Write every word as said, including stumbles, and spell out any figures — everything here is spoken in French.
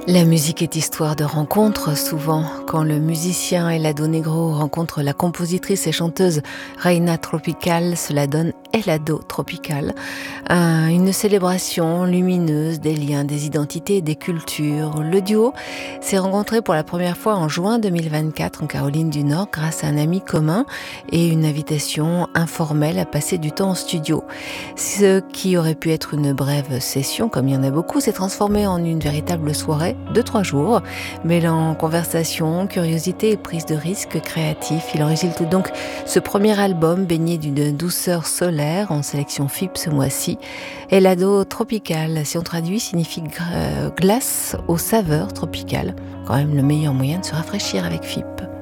La musique est histoire de rencontres, souvent. Quand le musicien Helado Negro rencontre la compositrice et chanteuse Reina Tropical, cela donne Helado Tropical. Un- une célébration lumineuse des liens, des identités et des cultures. Le duo s'est rencontré pour la première fois en juin deux mille vingt-quatre en Caroline du Nord grâce à un ami commun et une invitation informelle à passer du temps en studio. Ce qui aurait pu être une brève session, comme il y en a beaucoup, s'est transformé en une véritable soirée de trois jours, mêlant conversation, curiosité et prise de risque créatif. Il en résulte donc ce premier album baigné d'une douceur solaire en sélection F I P ce mois-ci. Helado Tropical, si on traduit, signifie gra- glace aux saveurs tropicales. Quand même le meilleur moyen de se rafraîchir avec F I P.